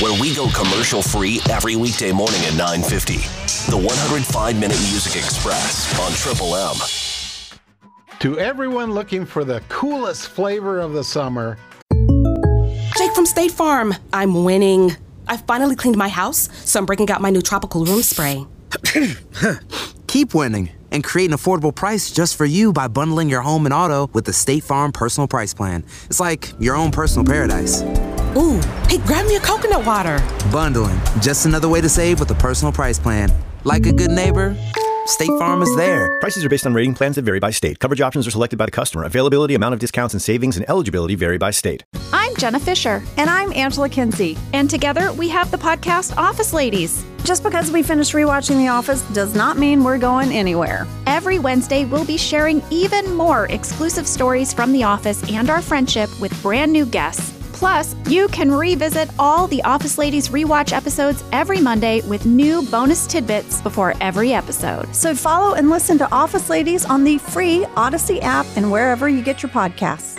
where we go commercial-free every weekday morning at 9:50. The 105-Minute Music Express on Triple M. To everyone looking for the coolest flavor of the summer, Jake from State Farm. I'm winning. I finally cleaned my house, so I'm breaking out my new tropical room spray. Keep winning and create an affordable price just for you by bundling your home and auto with the State Farm Personal Price Plan. It's like your own personal paradise. Ooh, hey, grab me a coconut water. Bundling, just another way to save with a personal price plan. Like a good neighbor, State Farm is there. Prices are based on rating plans that vary by state. Coverage options are selected by the customer. Availability, amount of discounts and savings, and eligibility vary by state. I'm Jenna Fisher. And I'm Angela Kinsey. And together we have the podcast Office Ladies. Just because we finished rewatching The Office does not mean we're going anywhere. Every Wednesday, we'll be sharing even more exclusive stories from The Office and our friendship with brand new guests. Plus, you can revisit all the Office Ladies rewatch episodes every Monday with new bonus tidbits before every episode. So follow and listen to Office Ladies on the free Odyssey app and wherever you get your podcasts.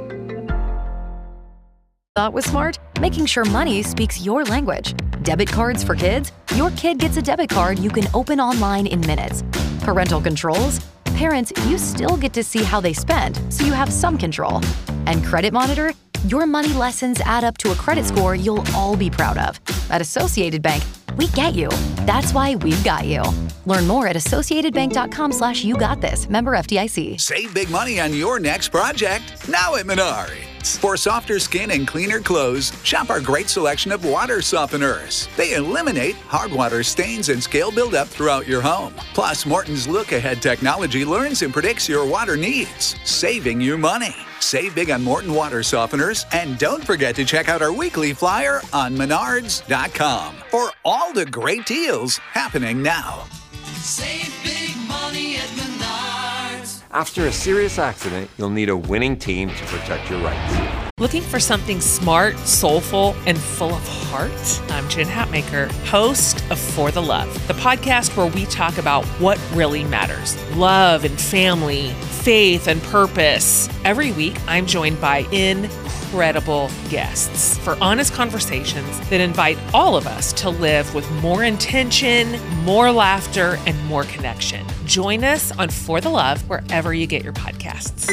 Thought was smart? Making sure money speaks your language. Debit cards for kids? Your kid gets a debit card you can open online in minutes. Parental controls? Parents, you still get to see how they spend, so you have some control. And Credit Monitor? Your money lessons add up to a credit score you'll all be proud of. At Associated Bank, we get you. That's why we've got you. Learn more at associatedbank.com/YouGotThis. Member FDIC. Save big money on your next project now at Menards. For softer skin and cleaner clothes, shop our great selection of water softeners. They eliminate hard water stains and scale buildup throughout your home. Plus, Morton's Look-Ahead technology learns and predicts your water needs, saving you money. Save big on Morton water softeners, and don't forget to check out our weekly flyer on menards.com for all the great deals happening now. Save big money at Menards. After a serious accident, you'll need a winning team to protect your rights. Looking for something smart, soulful, and full of heart? I'm Jen Hatmaker, host of For the Love, the podcast where we talk about what really matters. Love and family, faith and purpose. Every week, I'm joined by incredible guests for honest conversations that invite all of us to live with more intention, more laughter, and more connection. Join us on For the Love wherever you get your podcasts.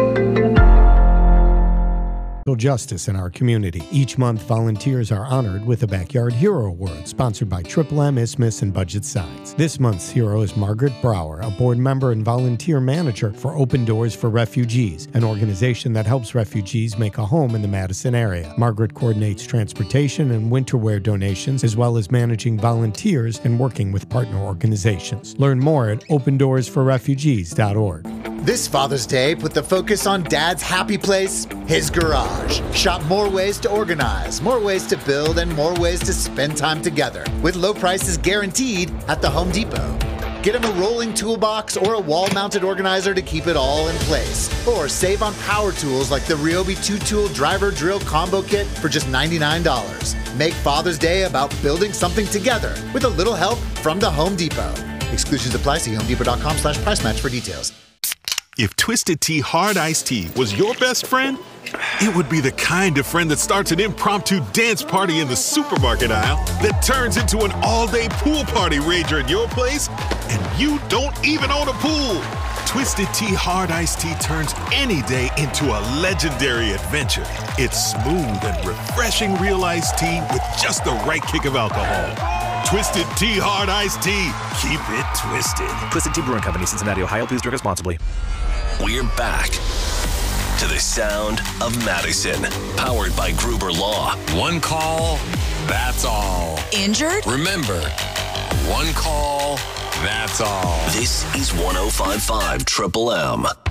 Justice in our community. Each month, volunteers are honored with a Backyard Hero Award, sponsored by Triple M, Isthmus, and Budget Signs. This month's hero is Margaret Brower, a board member and volunteer manager for Open Doors for Refugees, an organization that helps refugees make a home in the Madison area. Margaret coordinates transportation and winter wear donations, as well as managing volunteers and working with partner organizations. Learn more at opendoorsforrefugees.org. This Father's Day, put the focus on Dad's happy place, his garage. Shop more ways to organize, more ways to build, and more ways to spend time together, with low prices guaranteed at the Home Depot. Get him a rolling toolbox or a wall-mounted organizer to keep it all in place. Or save on power tools like the Ryobi 2-tool driver drill combo kit for just $99. Make Father's Day about building something together with a little help from the Home Depot. Exclusions apply. See homedepot.com/price match for details. If Twisted Tea Hard Iced Tea was your best friend, it would be the kind of friend that starts an impromptu dance party in the supermarket aisle that turns into an all-day pool party rager at your place, and you don't even own a pool. Twisted Tea Hard Iced Tea turns any day into a legendary adventure. It's smooth and refreshing real iced tea with just the right kick of alcohol. Twisted Tea Hard Iced Tea. Keep it twisted. Twisted Tea Brewing Company, Cincinnati, Ohio. Please drink responsibly. We're back to the sound of Madison, powered by Gruber Law. One call, that's all. Injured? Remember, one call, that's all. This is 105.5 Triple M.